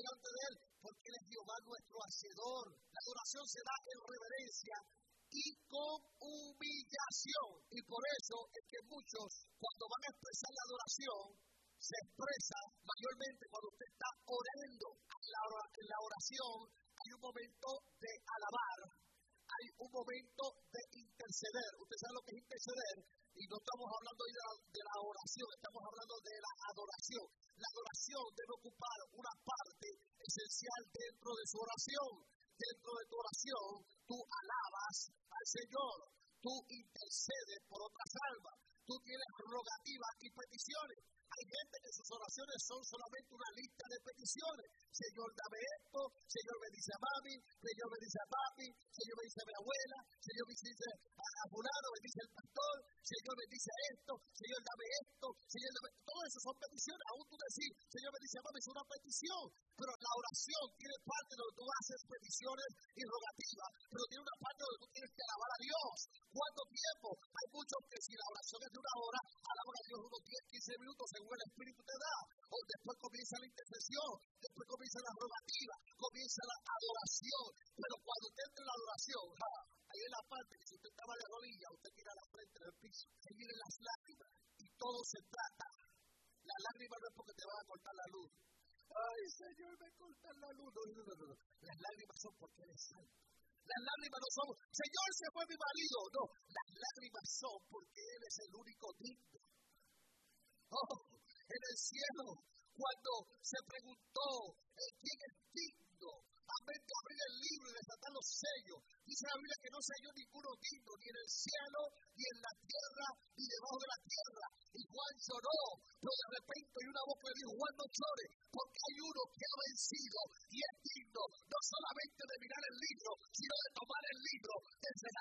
delante de Él, porque Él es Jehová nuestro hacedor. La adoración se da en reverencia y con humillación. Y por eso es que muchos, cuando van a expresar la adoración, se expresa mayormente cuando usted está orando. En la oración hay un momento de alabar, hay un momento de interceder. Usted sabe lo que es interceder, y no estamos hablando hoy de la oración, estamos hablando de la adoración. La adoración debe ocupar una parte esencial dentro de su oración. Dentro de tu oración, tú alabas al Señor, tú intercedes por otras almas, tú tienes rogativas y peticiones. Hay gente que sus oraciones son solamente una lista de peticiones. Señor, dame esto, Señor, bendice a mami, Señor, bendice a papi, Señor, bendice a mi abuela, Señor, bendice a fulano, bendice al pastor, Señor, bendice a esto, Señor, dame esto, Señor, dame... Todo eso son peticiones. Aún tú decir, Señor, bendice a mami, es una petición. Pero la oración tiene parte donde tú haces peticiones y rogativas, pero tiene una parte donde tú tienes que alabar a Dios. ¿Cuánto tiempo? Hay muchos que si la oración es de una hora, alaban a Dios unos 10, 15 minutos según el Espíritu te da. O después comienza la intercesión, después comienza la rogativa, comienza la adoración. Pero cuando usted entra en la adoración, ahí en la parte que si usted estaba de rodillas, usted tira la frente en el piso, ahí vienen las lágrimas y todo se trata. Las lágrimas no es porque te van a cortar la luz. Ay, Señor, me cortan la luz. No. Las lágrimas son porque eres santo. Las lágrimas no son, Señor, se fue mi marido. No, las lágrimas son porque Él es el único digno. Oh, en el cielo, cuando se preguntó quién es digno, amén, de abrir el libro y desatar los sellos, dice la Biblia que no se halló ninguno digno, ni en el cielo, ni en la tierra, ni debajo de la tierra. Y Juan lloró, pero de repente hay una voz que dijo, Juan, no llores, porque hay uno que ha vencido y es digno, no solamente de mirar el libro, sino de tomar el libro, de entregar